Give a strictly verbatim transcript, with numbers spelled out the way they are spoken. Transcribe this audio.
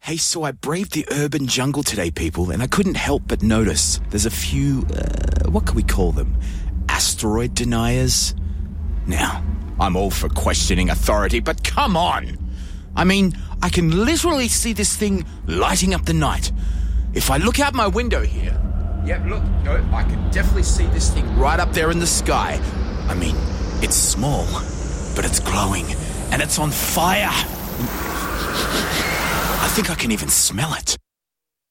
Hey, so I braved the urban jungle today, people, and I couldn't help but notice there's a few, uh, what can we call them? Asteroid deniers? Now, I'm all for questioning authority, but come on! I mean, I can literally see this thing lighting up the night. If I look out my window here, yep, look, no, I can definitely see this thing right up there in the sky. I mean, it's small, but it's glowing, and it's on fire. I think I can even smell it.